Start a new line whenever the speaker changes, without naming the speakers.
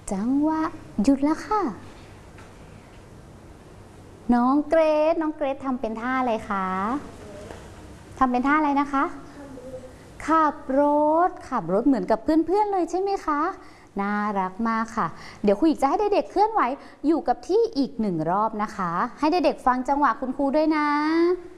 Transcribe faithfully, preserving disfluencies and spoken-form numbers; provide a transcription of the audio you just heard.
จังหวะหยุดแล้วค่ะน้องเกรซน้องเกรซทำเป็นท่าอะไรคะทำเป็นท่าอะไรนะคะขับรถขับรถเหมือนกับเพื่อนๆเลยใช่ไหมคะน่ารักมากค่ะเดี๋ยวครูอีกจะให้เด็กๆเคลื่อนไหวอยู่กับที่อีกหนึ่งรอบนะคะให้เด็กๆฟังจังหวะคุณครูด้วยนะ